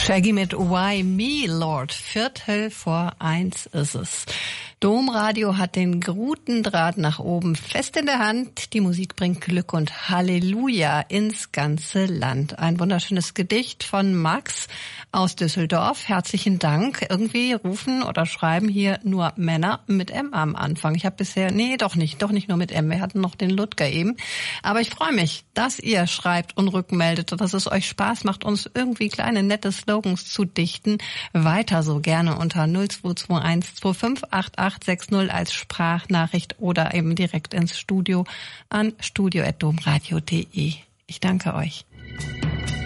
Shaggy mit Why Me, Lord. 1:15 ist es. Domradio hat den guten Draht nach oben fest in der Hand. Die Musik bringt Glück und Halleluja ins ganze Land. Ein wunderschönes Gedicht von Max aus Düsseldorf. Herzlichen Dank. Irgendwie rufen oder schreiben hier nur Männer mit M am Anfang. Ich habe bisher, doch nicht nur mit M. Wir hatten noch den Ludger eben. Aber ich freue mich, dass ihr schreibt und rückmeldet und dass es euch Spaß macht, uns irgendwie kleine, nette Slogans zu dichten. Weiter so gerne unter 0221 2588 60 als Sprachnachricht oder eben direkt ins Studio an studio@domradio.de. Ich danke euch.